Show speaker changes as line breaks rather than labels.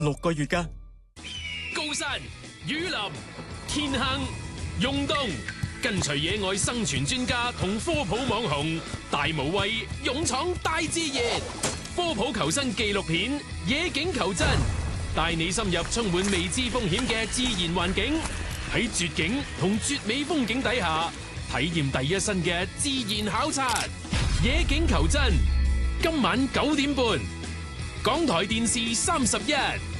6個月㗎。
高山、雨林、天坑、湧冬，跟隨野外生存專家同科普網紅大無畏勇闖大自然，科普求生紀錄片《野境求真》，帶你深入充滿未知風險嘅自然環境，喺絕景同絕美風景底下，體驗第一身嘅自然考察。《野境求真》今晚9點半，港台電視31。